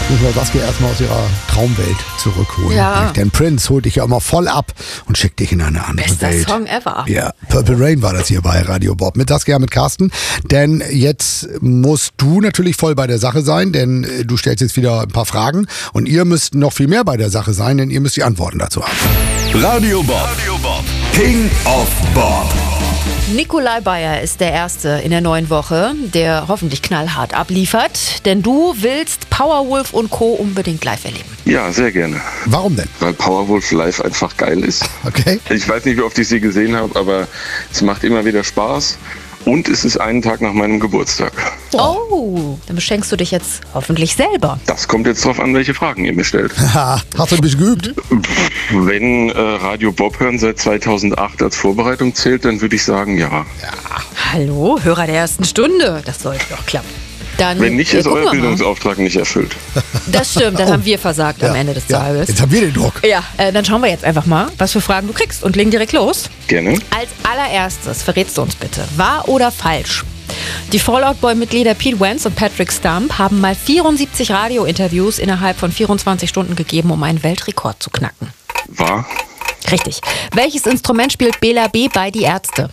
Müssen wir Saskia erstmal aus ihrer Traumwelt zurückholen. Ja. Denn Prince holt dich ja immer voll ab und schickt dich in eine andere Bester Welt. Song ever. Ja, Purple Rain war das hier bei Radio Bob. Mit Saskia, mit Carsten. Denn jetzt musst du natürlich voll bei der Sache sein, denn du stellst jetzt wieder ein paar Fragen. Und ihr müsst noch viel mehr bei der Sache sein, denn ihr müsst die Antworten dazu haben. Radio Bob. King of Bob. Nikolai Bayer ist der Erste in der neuen Woche, der hoffentlich knallhart abliefert. Denn du willst Powerwolf und Co. unbedingt live erleben. Ja, sehr gerne. Warum denn? Weil Powerwolf live einfach geil ist. Okay. Ich weiß nicht, wie oft ich sie gesehen habe, aber es macht immer wieder Spaß. Und es ist einen Tag nach meinem Geburtstag. Oh, dann beschenkst du dich jetzt hoffentlich selber. Das kommt jetzt drauf an, welche Fragen ihr mir stellt. Ha, hast du ein bisschen geübt? Wenn Radio Bob hören seit 2008 als Vorbereitung zählt, dann würde ich sagen, ja. Hallo, Hörer der ersten Stunde. Das sollte doch klappen. Dann, Wenn nicht, ist gucken wir euer mal. Bildungsauftrag nicht erfüllt. Das stimmt, das haben wir versagt am Ende des Tages. Jetzt haben wir den Druck. Ja, dann schauen wir jetzt einfach mal, was für Fragen du kriegst und legen direkt los. Gerne. Als allererstes verrätst du uns bitte, wahr oder falsch? Die Fallout Boy-Mitglieder Pete Wentz und Patrick Stump haben mal 74 Radiointerviews innerhalb von 24 Stunden gegeben, um einen Weltrekord zu knacken. Wahr? Richtig. Welches Instrument spielt Bela B. bei Die Ärzte?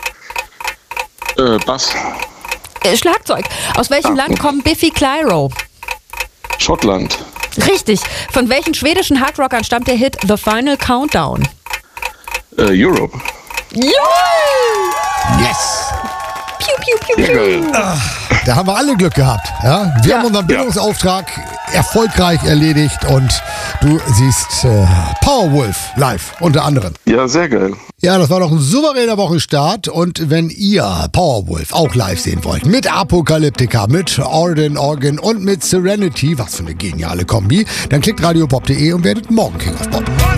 Bass. Schlagzeug. Aus welchem Land kommt Biffy Clyro? Schottland. Richtig. Von welchen schwedischen Hardrockern stammt der Hit The Final Countdown? Europe. Ja! Yes! Piu, piu, piu, Ja, geil. Da haben wir alle Glück gehabt. Ja? Wir Ja. haben unseren Bildungsauftrag erfolgreich erledigt und du siehst Powerwolf live unter anderem. Ja, sehr geil. Ja, das war doch ein souveräner Wochenstart. Und wenn ihr Powerwolf auch live sehen wollt, mit Apokalyptika, mit Arden Organ und mit Serenity, was für eine geniale Kombi, dann klickt radiobob.de und werdet morgen King of Bob.